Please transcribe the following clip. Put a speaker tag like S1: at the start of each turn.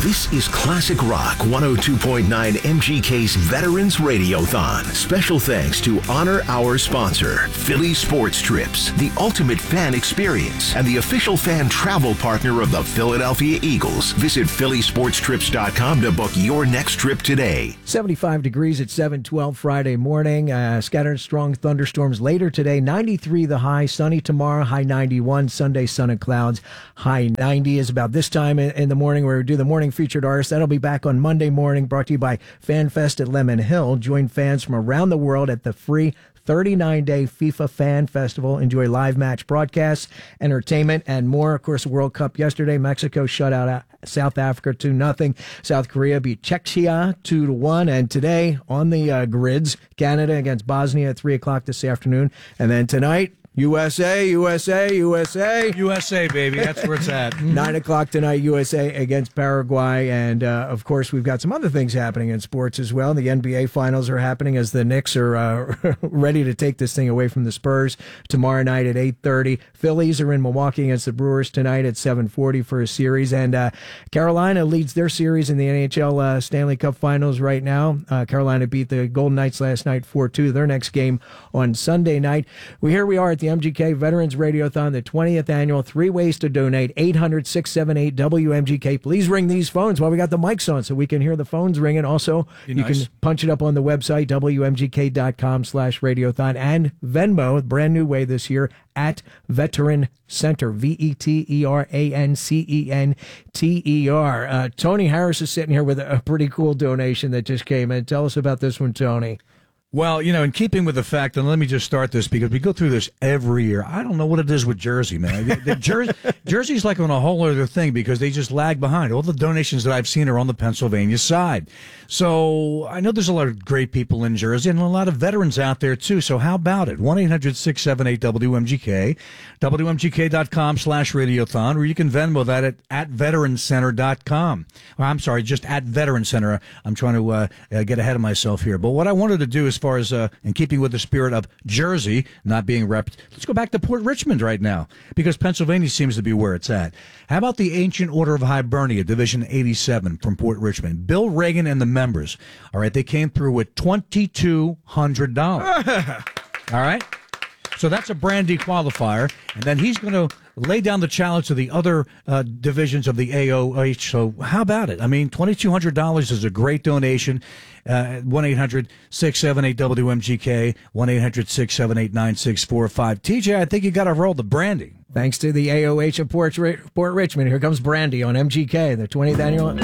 S1: This is Classic Rock 102.9 MGK's Veterans Radiothon. Special thanks to honor our sponsor, Philly Sports Trips, the ultimate fan experience, and the official fan travel partner of the Philadelphia Eagles. Visit phillysportstrips.com to book your next trip today.
S2: 75 degrees at 7:12 Friday morning. Scattered strong thunderstorms later today. 93 the high. Sunny tomorrow. High 91. Sunday, sun and clouds. High 90 is about this time in the morning where we do the morning featured artist. That'll be back on Monday morning, brought to you by FanFest at Lemon Hill. Join fans from around the world at the free 39-day FIFA Fan Festival. Enjoy live match broadcasts, entertainment, and more. Of course, the World Cup yesterday. Mexico shut out South Africa 2-0. South Korea beat Czechia 2-1. And today on the grids, Canada against Bosnia at 3 o'clock this afternoon. And then tonight, USA, baby. That's where it's at. 9 o'clock tonight, USA against Paraguay. And, of course, we've got some other things happening in sports as well. The NBA Finals are happening as the Knicks are ready to take this thing away from the Spurs tomorrow night at 8:30. Phillies are in Milwaukee against the Brewers tonight at 7:40 for a series. And Carolina leads their series in the NHL Stanley Cup Finals right now. Carolina beat the Golden Knights last night 4-2. Their next game on Sunday night. Here we are at the MGK Veterans Radiothon, the 20th annual. 3 ways to donate. 800-678-WMGK. Please ring these phones while we got the mics on so we can hear the phones ringing. Also, you can punch it up on the website, WMGK.com/radiothon, and Venmo, brand new way this year, at Veteran Center, VETERANCENTER. Tony Harris is sitting here with a pretty cool donation that just came in. Tell us about this one, Tony.
S3: Well, in keeping with the fact, and let me just start this because we go through this every year. I don't know what it is with Jersey, man. Jersey's like on a whole other thing because they just lag behind. All the donations that I've seen are on the Pennsylvania side. So I know there's a lot of great people in Jersey and a lot of veterans out there, too. So how about it? 1-800-678-WMGK, WMGK.com/radiothon, or you can Venmo that at veterancenter.com. I'm sorry, just at Veteran Center. I'm trying to get ahead of myself here. But what I wanted to do is, as far as in keeping with the spirit of Jersey not being repped, let's go back to Port Richmond right now because Pennsylvania seems to be where it's at. How about the Ancient Order of Hibernia, Division 87 from Port Richmond? Bill Reagan and the members, all right, they came through with $2,200. All right? So that's a brandy qualifier, and then he's going to lay down the challenge to the other divisions of the AOH. So how about it? I mean, $2,200 is a great donation. 1-800-678-WMGK, 1-800-678-9645. TJ, I think you got to roll the brandy.
S2: Thanks to the AOH of Port Richmond. Here comes brandy on MGK, the 20th annual